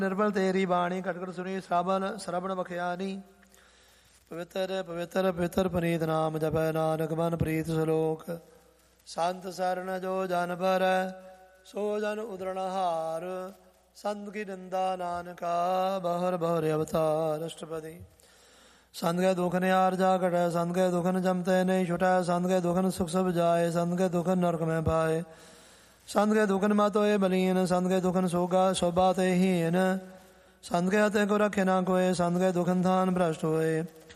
ਨਿਰਮਲ ਤੇਰੀ ਬਾਣੀ ਕਟਕਟ ਸੁਣੀ ਸਰਵਣ ਬਖਿਆਨੀ। ਪਵਿੱਤਰ ਪਵਿੱਤਰ ਪਵਿੱਤਰ ਪ੍ਰੀਤ ਨਾਮ ਜਪੈ ਨਾਨਕ ਮਨ ਪ੍ਰੀਤ ਸਲੋਕ। ਸੰਤ ਸਰਣ ਜੋ ਜਨ ਭਰੈ ਸੋ ਜਨ ਉਦਰਣਹਾਰ। ਸੰਤ ਕੀ ਨਿੰਦਾ ਨਾਨਕਾ ਬਹਰ ਬਹਰ ਅਵਤਾਰ। ਅਸ਼ਟਪਦੀ। ਸੰਤ ਕੇ ਦੁਖ ਨਿਆਰ ਜਾ ਘਟੈ ਸੰਤ ਕੇ ਦੁਖਨ ਜਮਤੈ ਨਹੀਂ ਛੁਟੈ। ਸੰਤ ਕੇ ਦੁਖਨ ਸੁਖ ਸਭ ਜਾਏ ਸੰਤ ਕੇ ਦੁਖਨ ਨਰਕ ਮੈਂ ਪਾਏ। ਸੰਤ ਕੇ ਦੁਖਨ ਮਤ ਹੋਏ ਬਲੀਨ ਸੰਤ ਕੇ ਦੁਖਨ ਸੋਭਾ ਤੇ ਹੀਨ। ਸੰਤ ਕੇ ਹਤੇ ਕੋ ਰਖੇ ਨਾ ਕੋਏ ਸੰਤ ਕੇ ਦੁਖਨ ਥਾਨ ਭ੍ਰਸ਼ਟ ਹੋਏ।